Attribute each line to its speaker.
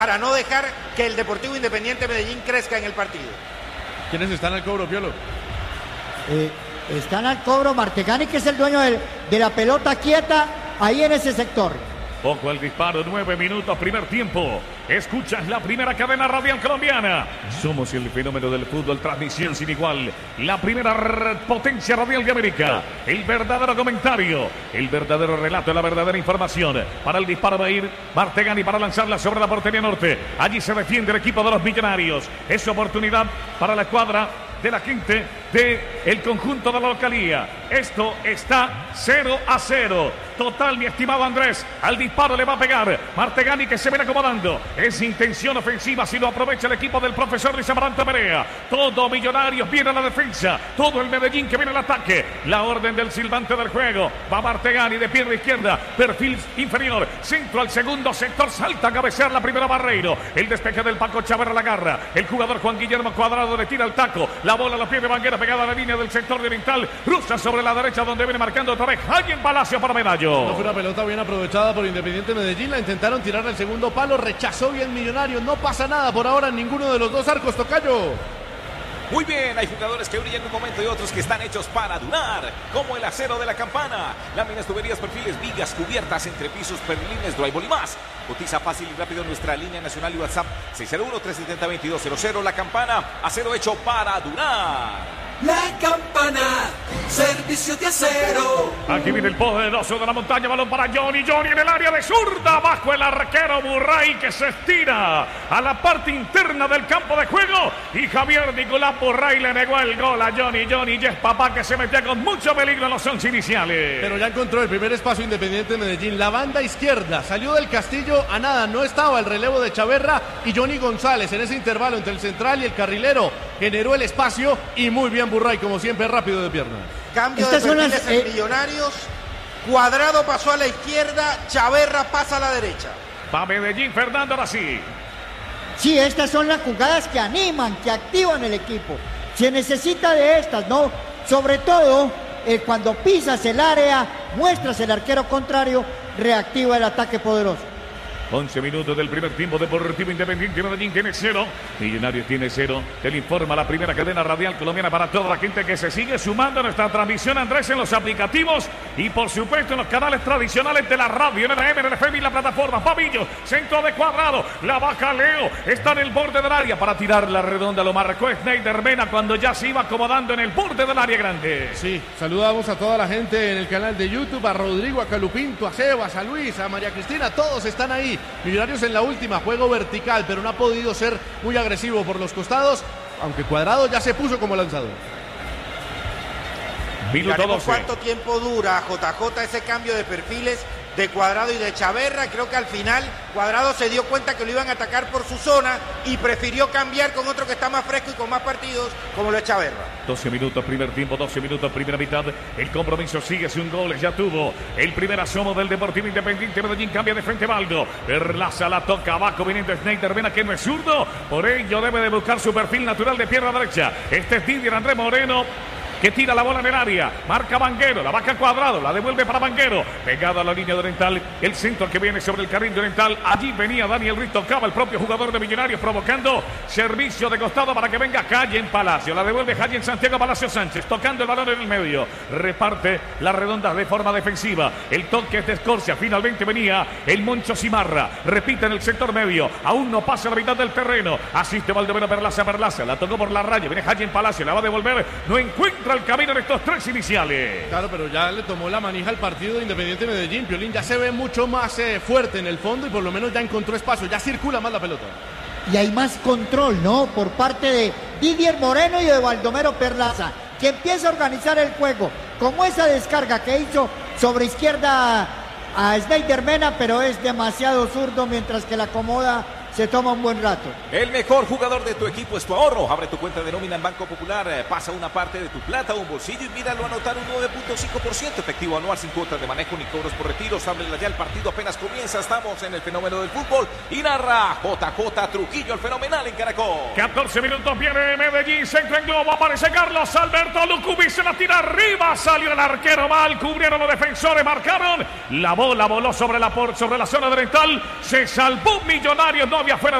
Speaker 1: para no dejar que el Deportivo Independiente Medellín crezca en el partido.
Speaker 2: ¿Quiénes están al cobro, Piolo?
Speaker 3: Están al cobro Martegani, que es el dueño de la pelota quieta ahí en ese sector.
Speaker 4: Poco el disparo, 9 minutos, primer tiempo. Escuchas la primera cadena radial colombiana. Somos el fenómeno del fútbol, transmisión sin igual. La primera potencia radial de América. El verdadero comentario, el verdadero relato, la verdadera información. Para el disparo va a ir Martegani para lanzarla sobre la portería norte. Allí se defiende el equipo de los Millonarios. Es oportunidad para la escuadra de la gente del conjunto de la localía. Esto está 0-0. Total, mi estimado Andrés. Al disparo le va a pegar Martegani, que se viene acomodando. Es intención ofensiva si lo aprovecha el equipo del profesor Luis Amaranto Perea. Todo Millonarios viene a la defensa. Todo el Medellín que viene al ataque. La orden del silbante del juego. Va Martegani de pierna izquierda. Perfil inferior. Centro al segundo sector. Salta a cabecear la primera Barreiro. El despeje del Paco Chaverra la agarra. El jugador Juan Guillermo Cuadrado le tira el taco. La bola a los pies de Banguera pegada a la línea del sector de oriental. Rusa sobre la derecha donde viene marcando otra vez Jayen Palacio para Medallo.
Speaker 2: No fue una pelota bien aprovechada por Independiente Medellín. La intentaron tirar al segundo palo. Rechazó bien Millonarios. No pasa nada por ahora en ninguno de los dos arcos, tocayo.
Speaker 5: Muy bien, hay jugadores que brillan en un momento y otros que están hechos para durar, como el acero de la campana. Láminas, tuberías, perfiles, vigas, cubiertas, entrepisos, perlines, drywall y más. Cotiza fácil y rápido en nuestra línea nacional y WhatsApp 601-370-2200. La campana, acero hecho para durar.
Speaker 6: La campana, servicio de acero.
Speaker 4: Aquí viene el poderoso de la montaña, balón para Johnny en el área de zurda, bajo el arquero Burray, que se estira a la parte interna del campo de juego, y Javier Nicolás Burray le negó el gol a Johnny y es papá, que se metía con mucho peligro en los 11 iniciales.
Speaker 2: Pero ya encontró el primer espacio Independiente de Medellín, la banda izquierda, salió del Castillo a nada, no estaba el relevo de Chaverra y Johnny González en ese intervalo entre el central y el carrilero, generó el espacio y muy bien Burray, como siempre, rápido de piernas.
Speaker 1: Cambio de perfiles en Millonarios. Cuadrado pasó a la izquierda, Chaverra pasa a la derecha.
Speaker 4: Va Medellín, Fernando, ahora sí.
Speaker 3: Sí, estas son las jugadas que animan, que activan el equipo. Se necesita de estas, ¿no? Sobre todo cuando pisas el área, muestras el arquero contrario, reactiva el ataque poderoso.
Speaker 4: 11 minutos del primer tiempo. Deportivo Independiente Medellín tiene 0. Millonarios tiene 0. Te lo informa la primera cadena radial colombiana para toda la gente que se sigue sumando a nuestra transmisión, Andrés, en los aplicativos y por supuesto en los canales tradicionales de la radio, en el AM, en el FM y la plataforma. Pavillo, centro de Cuadrado, la baja Leo, está en el borde del área para tirar la redonda. Lo marcó Schneider Mena cuando ya se iba acomodando en el borde del área grande.
Speaker 2: Sí, saludamos a toda la gente en el canal de YouTube, a Rodrigo, a Calupinto, a Sebas, a Luis, a María Cristina, todos están ahí. Millonarios en la última, juego vertical, pero no ha podido ser muy agresivo por los costados, aunque Cuadrado ya se puso como lanzador.
Speaker 4: Minuto 12.
Speaker 1: ¿Cuánto tiempo dura, JJ, ese cambio de perfiles de Cuadrado y de Chaverra? Creo que al final Cuadrado se dio cuenta que lo iban a atacar por su zona y prefirió cambiar con otro que está más fresco y con más partidos, como lo es Chaverra.
Speaker 4: 12 minutos primer tiempo, 12 minutos primera mitad. El compromiso sigue sin goles, ya tuvo el primer asomo del Deportivo Independiente Medellín. Cambia de frente Baldo, Perlaza la toca abajo, viniendo Schneider Mena, que no es zurdo, por ello debe de buscar su perfil natural de pierna derecha. Este es Didier Andrés Moreno, que tira la bola en el área, marca Banguero, la baja Cuadrado, la devuelve para Banguero, pegada a la línea de oriental, el centro que viene sobre el carril de oriental, allí venía Daniel Ruiz, tocaba el propio jugador de Millonarios, provocando servicio de costado para que venga Jayen Palacio, la devuelve Jayen Santiago Palacio Sánchez, tocando el balón en el medio, reparte la redonda de forma defensiva, el toque es de Escorcia, finalmente venía el Moncho Cimarra, repite en el sector medio, aún no pasa la mitad del terreno, asiste Valdemiro Perlaza, la tocó por la raya, viene Jayen Palacio, la va a devolver, no encuentra el camino en estos tres iniciales.
Speaker 2: Claro, pero ya le tomó la manija al partido de Independiente Medellín. Piolín ya se ve mucho más fuerte en el fondo y por lo menos ya encontró espacio, ya circula más la pelota.
Speaker 3: Y hay más control, ¿no? Por parte de Didier Moreno y de Baldomero Perlaza, que empieza a organizar el juego, como esa descarga que hizo sobre izquierda a Schneider Mena, pero es demasiado zurdo, mientras que la acomoda se toma un buen rato.
Speaker 5: El mejor jugador de tu equipo es tu ahorro. Abre tu cuenta de nómina en Banco Popular, pasa una parte de tu plata a un bolsillo y míralo anotar un 9.5% efectivo anual sin cuotas de manejo ni cobros por retiros. Háblele ya, el partido apenas comienza. Estamos en el fenómeno del fútbol y narra JJ Trujillo, el fenomenal en Caracol.
Speaker 4: 14 minutos, viene Medellín, centro en globo, aparece Carlos Alberto Lucubi, se la tira arriba, salió el arquero mal, cubrieron los defensores, marcaron, la bola voló sobre la zona oriental, se salvó Millonarios, no Colombia fuera